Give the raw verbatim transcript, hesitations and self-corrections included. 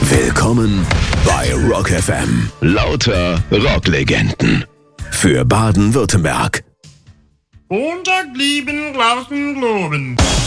Willkommen bei Rock F M. Lauter Rocklegenden. Für Baden-Württemberg. Montag lieben, draußen globen.